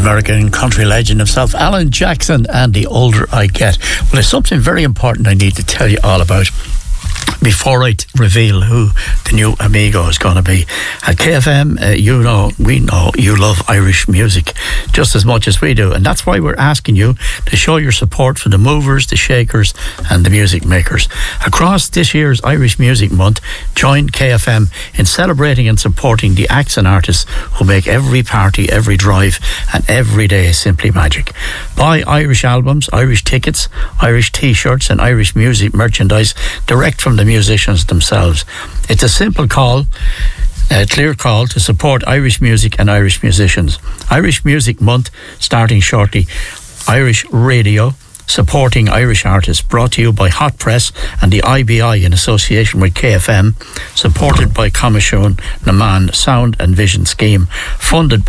American country legend himself, Alan Jackson, and The Older I Get. Well, there's something very important I need to tell you all about before I reveal who the new Amigo is going to be. At KFM, we know you love Irish music just as much as we do, and that's why we're asking you to show your support for the movers, the shakers and the music makers. Across this year's Irish Music Month, join KFM in celebrating and supporting the acts and artists who make every party, every drive and every day simply magic. Buy Irish albums, Irish tickets, Irish t-shirts and Irish music merchandise direct from the musicians themselves. It's a simple call, a clear call to support Irish music and Irish musicians. Irish Music Month starting shortly. Irish Radio supporting Irish artists, brought to you by Hot Press and the IBI in association with KFM, supported by Comishún na Meán Sound and Vision Scheme, funded by